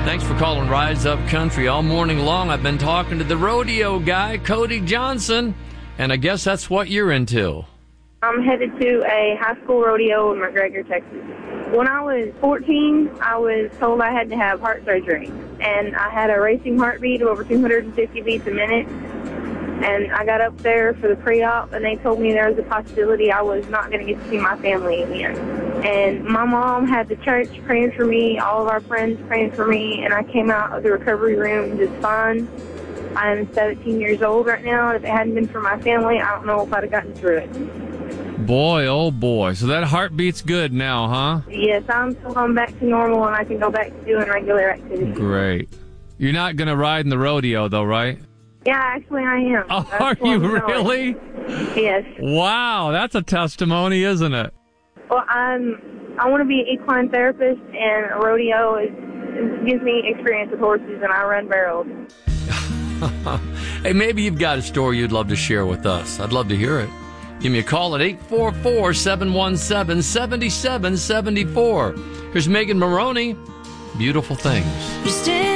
Thanks for calling Rise Up Country. All morning long, I've been talking to the rodeo guy, Cody Johnson, and I guess that's what you're into. I'm headed to a high school rodeo in McGregor, Texas. When I was 14, I was told I had to have heart surgery, and I had a racing heartbeat of over 250 beats a minute. And I got up there for the pre-op, and they told me there was a possibility I was not going to get to see my family again. And my mom had the church praying for me, all of our friends praying for me, and I came out of the recovery room just fine. I'm 17 years old right now, and if it hadn't been for my family, I don't know if I'd have gotten through it. Boy, oh boy. So that heartbeat's good now, huh? Yes, I'm still going back to normal, and I can go back to doing regular activities. Great. You're not going to ride in the rodeo, though, right? Yeah, actually, I am. Oh, are you really? Yes. Wow, that's a testimony, isn't it? Well, I want to be an equine therapist, and a rodeo gives me experience with horses, and I run barrels. Hey, maybe you've got a story you'd love to share with us. I'd love to hear it. Give me a call at 844-717-7774. Here's Megan Maroney, Beautiful Things.